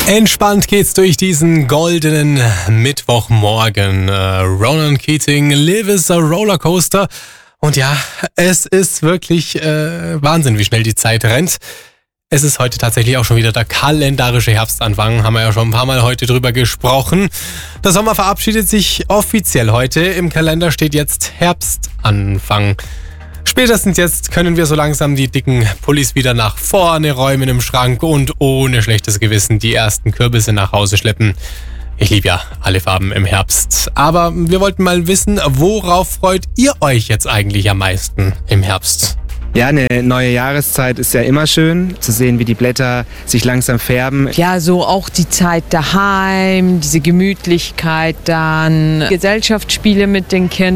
Entspannt geht's durch diesen goldenen Mittwochmorgen. Ronan Keating, Live is a Rollercoaster. Und ja, es ist wirklich Wahnsinn, wie schnell die Zeit rennt. Es ist heute tatsächlich auch schon wieder der kalendarische Herbstanfang. Haben wir ja schon ein paar Mal heute drüber gesprochen. Der Sommer verabschiedet sich offiziell heute. Im Kalender steht jetzt Herbstanfang. Spätestens jetzt können wir so langsam die dicken Pullis wieder nach vorne räumen im Schrank und ohne schlechtes Gewissen die ersten Kürbisse nach Hause schleppen. Ich liebe ja alle Farben im Herbst. Aber wir wollten mal wissen, worauf freut ihr euch jetzt eigentlich am meisten im Herbst? Ja, eine neue Jahreszeit ist ja immer schön, zu sehen, wie die Blätter sich langsam färben. Ja, so auch die Zeit daheim, diese Gemütlichkeit dann, Gesellschaftsspiele mit den Kindern.